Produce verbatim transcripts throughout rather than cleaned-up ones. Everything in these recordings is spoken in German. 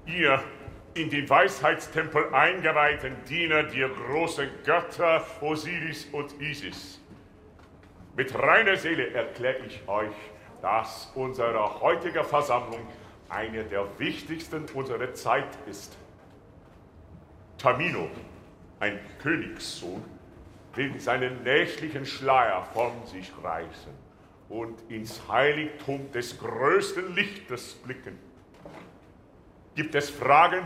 Ihr in den Weisheitstempel eingeweihten Diener der großen Götter Osiris und Isis. Mit reiner Seele erkläre ich euch, dass unsere heutige Versammlung eine der wichtigsten unserer Zeit ist. Tamino, ein Königssohn, will seinen nächtlichen Schleier von sich reißen und ins Heiligtum des größten Lichtes blicken. Gibt es Fragen?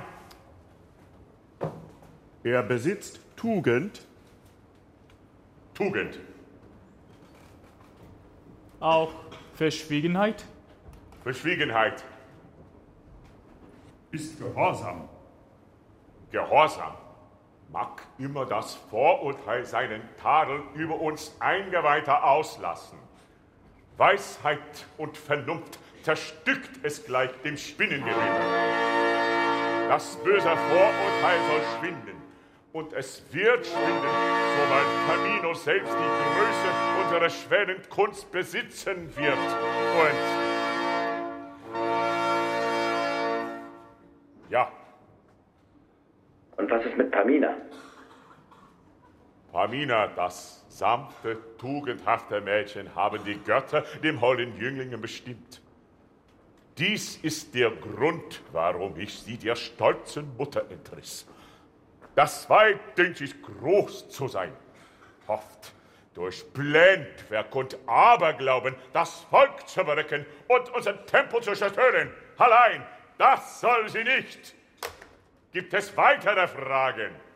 Er besitzt Tugend. Tugend. Auch Verschwiegenheit? Verschwiegenheit. Ist Gehorsam. Gehorsam mag immer das Vorurteil seinen Tadel über uns Eingeweihter auslassen. Weisheit und Vernunft zerstückt es gleich dem Spinnengewebe. Das böse Vorurteil soll schwinden, und es wird schwinden, sobald Tamino selbst die Größe unserer schwelenden Kunst besitzen wird. Und ja. Und was ist mit Pamina? Pamina, das sanfte, tugendhafte Mädchen, haben die Götter dem holden Jünglingen bestimmt. Dies ist der Grund, warum ich sie der stolzen Mutter entriss. Das Weib dünkt sich groß zu sein, hofft durch Blendwerk und Aberglauben das Volk zu berücken und unseren Tempel zu zerstören. Allein, das soll sie nicht. Gibt es weitere Fragen?